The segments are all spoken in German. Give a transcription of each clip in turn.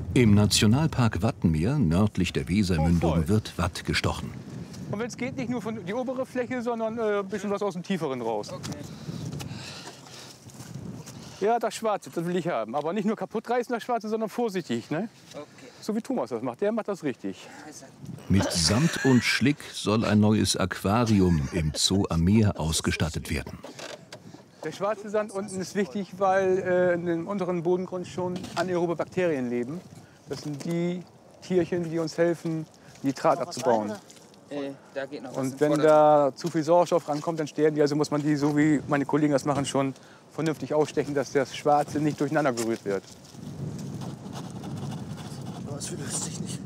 Im Nationalpark Wattenmeer, nördlich der Wesermündung, wird Watt gestochen. Und wenn es geht, nicht nur von die obere Fläche, sondern ein bisschen was aus dem Tieferen raus. Okay. Ja, das Schwarze, das will ich haben. Aber nicht nur kaputt reißen, das Schwarze, sondern vorsichtig. Ne? Okay. So wie Thomas das macht. Der macht das richtig. Mit Sand und Schlick soll ein neues Aquarium im Zoo am Meer ausgestattet werden. Der schwarze Sand unten ist wichtig, weil in dem unteren Bodengrund schon anaerobe Bakterien leben. Das sind die Tierchen, die uns helfen, Nitrat abzubauen. Da geht noch was. Und wenn da zu viel Sauerstoff rankommt, dann sterben die. Also muss man die, so wie meine Kollegen das machen, schon vernünftig ausstechen, dass das Schwarze nicht durcheinander gerührt wird. Das löst sich nicht.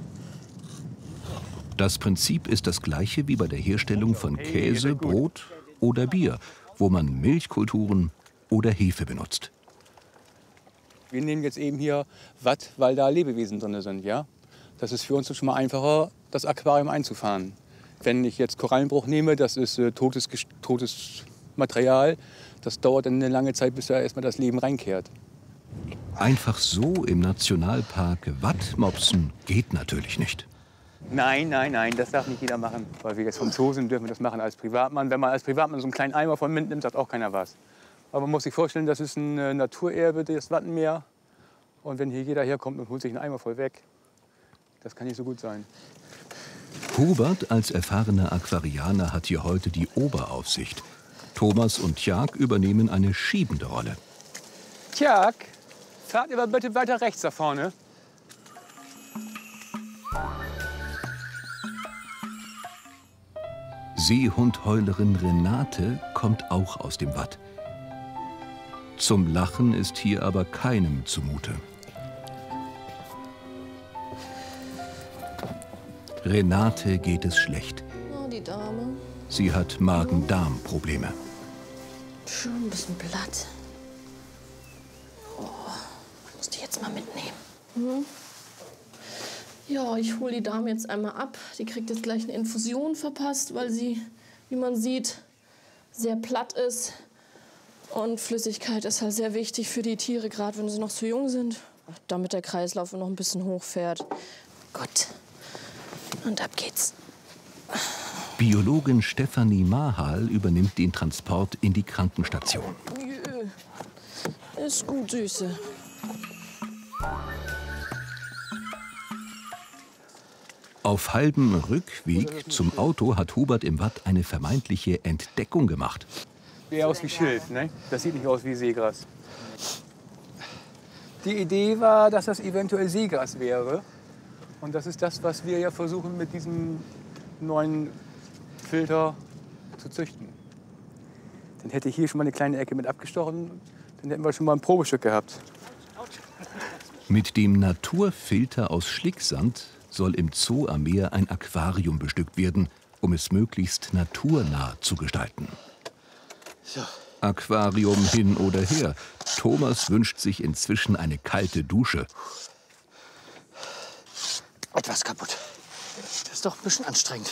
Das Prinzip ist das gleiche wie bei der Herstellung von Käse, Brot oder Bier, wo man Milchkulturen oder Hefe benutzt. Wir nehmen jetzt eben hier Watt, weil da Lebewesen drin sind. Ja? Das ist für uns schon mal einfacher, das Aquarium einzufahren. Wenn ich jetzt Korallenbruch nehme, das ist totes Material. Das dauert dann eine lange Zeit, bis da erstmal das Leben reinkehrt. Einfach so im Nationalpark Watt mopsen geht natürlich nicht. Nein, nein, nein, das darf nicht jeder machen. Weil wir jetzt vom Zoo sind, dürfen wir das machen als Privatmann. Wenn man als Privatmann so einen kleinen Eimer von mitnimmt, sagt auch keiner was. Aber man muss sich vorstellen, das ist ein Naturerbe, das Wattenmeer. Und wenn hier jeder herkommt und holt sich einen Eimer voll weg, das kann nicht so gut sein. Hubert als erfahrener Aquarianer hat hier heute die Oberaufsicht. Thomas und Tjag übernehmen eine schiebende Rolle. Tjag, fahrt ihr bitte weiter rechts da vorne. Seehundheulerin Renate kommt auch aus dem Watt. Zum Lachen ist hier aber keinem zumute. Renate geht es schlecht. Oh, die Dame. Sie hat Magen-Darm-Probleme. Schon ein bisschen platt. Oh, muss die jetzt mal mitnehmen. Hm? Ja, ich hole die Dame jetzt einmal ab. Die kriegt jetzt gleich eine Infusion verpasst, weil sie, wie man sieht, sehr platt ist. Und Flüssigkeit ist halt sehr wichtig für die Tiere, gerade wenn sie noch zu jung sind, damit der Kreislauf noch ein bisschen hochfährt. Gut. Und ab geht's. Biologin Stefanie Mahal übernimmt den Transport in die Krankenstation. Ist gut, Süße. Auf halbem Rückweg zum Auto hat Hubert im Watt eine vermeintliche Entdeckung gemacht. Sieht aus wie Schilf, ne? Das sieht nicht aus wie Seegras. Die Idee war, dass das eventuell Seegras wäre. Und das ist das, was wir ja versuchen mit diesem neuen Filter zu züchten. Dann hätte ich hier schon mal eine kleine Ecke mit abgestochen, dann hätten wir schon mal ein Probestück gehabt. Mit dem Naturfilter aus Schlicksand soll im Zoo am Meer ein Aquarium bestückt werden, um es möglichst naturnah zu gestalten. So. Aquarium hin oder her. Thomas wünscht sich inzwischen eine kalte Dusche. Etwas kaputt. Das ist doch ein bisschen anstrengend.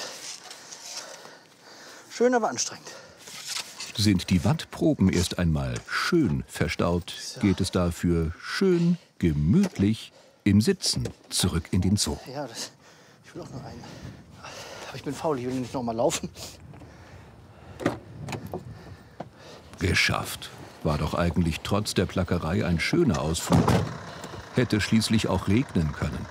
Schön, aber anstrengend. Sind die Wattproben erst einmal schön verstaut, geht es dafür schön gemütlich im Sitzen zurück in den Zoo. Ja, ich will auch noch einen. Aber ich bin faul, ich will nicht noch mal laufen. Geschafft. War doch eigentlich trotz der Plackerei ein schöner Ausflug. Hätte schließlich auch regnen können.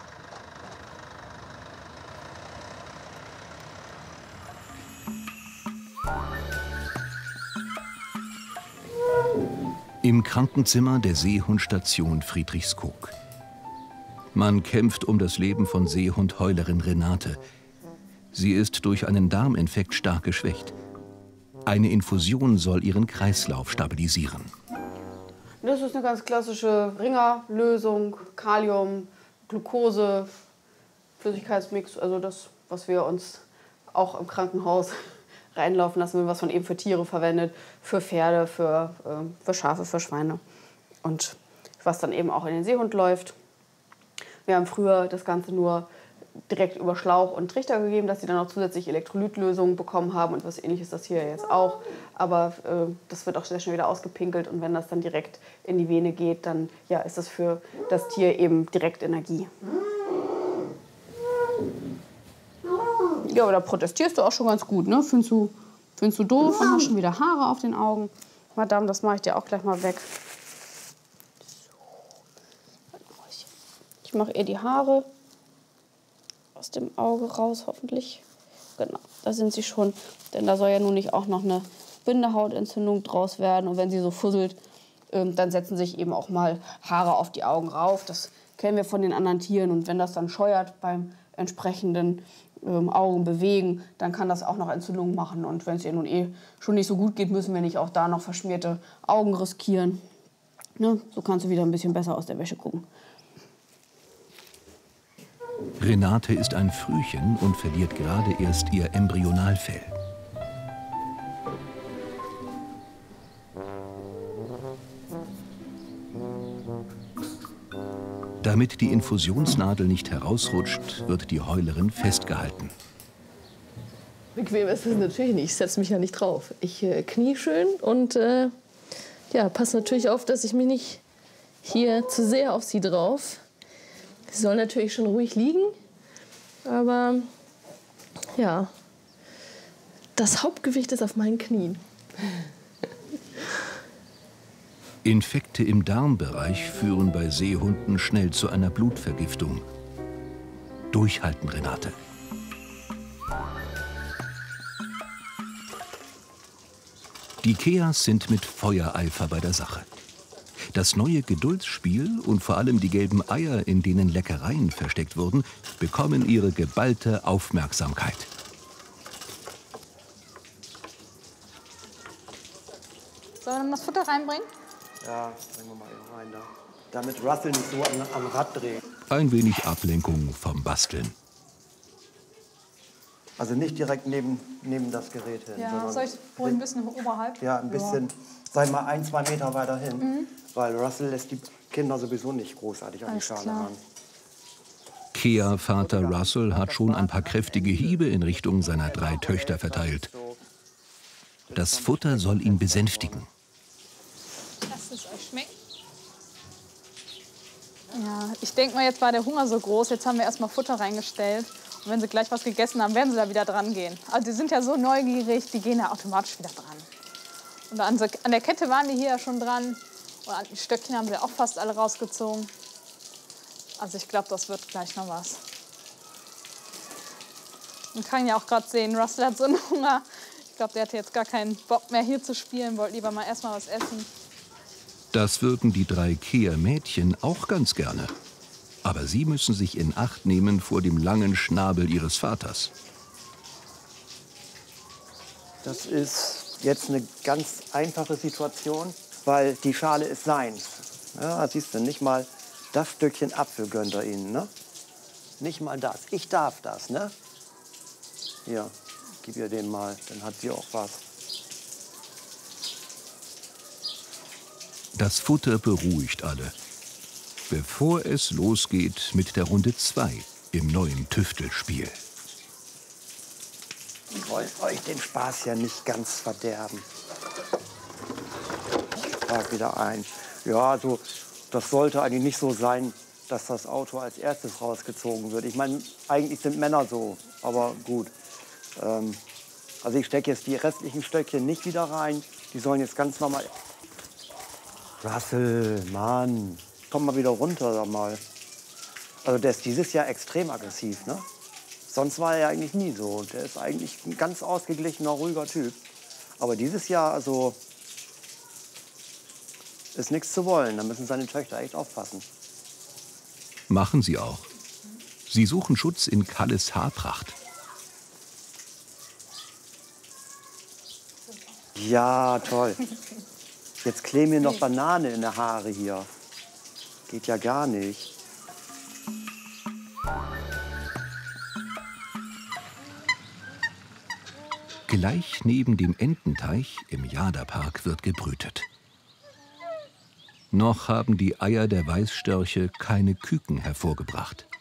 Im Krankenzimmer der Seehundstation Friedrichskoog. Man kämpft um das Leben von Seehundheulerin Renate. Sie ist durch einen Darminfekt stark geschwächt. Eine Infusion soll ihren Kreislauf stabilisieren. Das ist eine ganz klassische Ringerlösung, Kalium, Glucose, Flüssigkeitsmix, also das, was wir uns auch im Krankenhaus reinlaufen lassen, was man eben für Tiere verwendet, für Pferde, für Schafe, für Schweine und was dann eben auch in den Seehund läuft. Wir haben früher das Ganze nur direkt über Schlauch und Trichter gegeben, dass sie dann auch zusätzlich Elektrolytlösungen bekommen haben und was Ähnliches das hier jetzt auch. Aber das wird auch sehr schnell wieder ausgepinkelt und wenn das dann direkt in die Vene geht, dann ja, ist das für das Tier eben direkt Energie. Ja, aber da protestierst du auch schon ganz gut, ne? Findest du doof und hast schon wieder Haare auf den Augen? Madame, das mache ich dir auch gleich mal weg. Ich mache ihr die Haare aus dem Auge raus, hoffentlich. Genau, da sind sie schon. Denn da soll ja nun nicht auch noch eine Bindehautentzündung draus werden. Und wenn sie so fusselt, dann setzen sich eben auch mal Haare auf die Augen rauf. Das kennen wir von den anderen Tieren. Und wenn das dann scheuert beim entsprechenden Augen bewegen, dann kann das auch noch Entzündungen machen. Und wenn es ihr nun schon nicht so gut geht, müssen wir nicht auch da noch verschmierte Augen riskieren. Ne? So kannst du wieder ein bisschen besser aus der Wäsche gucken. Renate ist ein Frühchen und verliert gerade erst ihr Embryonalfell. Damit die Infusionsnadel nicht herausrutscht, wird die Heulerin festgehalten. Bequem ist es natürlich nicht. Ich setze mich ja nicht drauf. Ich knie schön und ja, passe natürlich auf, dass ich mich nicht hier zu sehr auf sie drauf. Sie soll natürlich schon ruhig liegen, aber ja, das Hauptgewicht ist auf meinen Knien. Infekte im Darmbereich führen bei Seehunden schnell zu einer Blutvergiftung. Durchhalten, Renate. Die Keas sind mit Feuereifer bei der Sache. Das neue Geduldsspiel und vor allem die gelben Eier, in denen Leckereien versteckt wurden, bekommen ihre geballte Aufmerksamkeit. Sollen wir dann das Futter reinbringen? Ja, bringen wir mal eben rein da. Damit Russell nicht so am Rad dreht. Ein wenig Ablenkung vom Basteln. Also nicht direkt neben das Gerät hin. Ja, soll ich wohl ein bisschen oberhalb? Ja, ein bisschen, sag mal 1-2 Meter weiter hin. Weil Russell lässt die Kinder sowieso nicht großartig an die Schale ran. Kea-Vater Russell hat schon ein paar kräftige Hiebe in Richtung seiner 3 Töchter verteilt. Das Futter soll ihn besänftigen. Lasst es euch schmecken. Ja, ich denke mal, jetzt war der Hunger so groß. Jetzt haben wir erst mal Futter reingestellt. Und wenn sie gleich was gegessen haben, werden sie da wieder dran gehen. Also die sind ja so neugierig, die gehen da automatisch wieder dran. Und an der Kette waren die hier ja schon dran. Und an die Stöckchen haben sie auch fast alle rausgezogen. Also ich glaube, das wird gleich noch was. Man kann ja auch gerade sehen, Russell hat so einen Hunger. Ich glaube, der hatte jetzt gar keinen Bock mehr hier zu spielen, wollte lieber mal erst mal was essen. Das würden die 3 Kea-Mädchen auch ganz gerne. Aber sie müssen sich in Acht nehmen vor dem langen Schnabel ihres Vaters. Das ist jetzt eine ganz einfache Situation, weil die Schale ist seins. Ja, siehst du, nicht mal das Stückchen Apfel gönnt er ihnen, ne? Nicht mal das. Ich darf das, ne? Hier, gib ihr den mal, dann hat sie auch was. Das Futter beruhigt alle, bevor es losgeht mit der Runde 2 im neuen Tüftelspiel. Ich wollte euch den Spaß ja nicht ganz verderben. Ich frag wieder ein. Ja, so, das sollte eigentlich nicht so sein, dass das Auto als erstes rausgezogen wird. Ich meine, eigentlich sind Männer so, aber gut. Also ich stecke jetzt die restlichen Stöckchen nicht wieder rein. Die sollen jetzt ganz normal... Russell, Mann, komm mal wieder runter, sag mal. Also der ist dieses Jahr extrem aggressiv, ne? Sonst war er ja eigentlich nie so. Der ist eigentlich ein ganz ausgeglichener, ruhiger Typ. Aber dieses Jahr, also, ist nichts zu wollen. Da müssen seine Töchter echt aufpassen. Machen sie auch. Sie suchen Schutz in Kalles Haarpracht. Ja, toll. Jetzt kleben mir noch Banane in der Haare hier. Geht ja gar nicht. Gleich neben dem Ententeich im Jada-Park wird gebrütet. Noch haben die Eier der Weißstörche keine Küken hervorgebracht.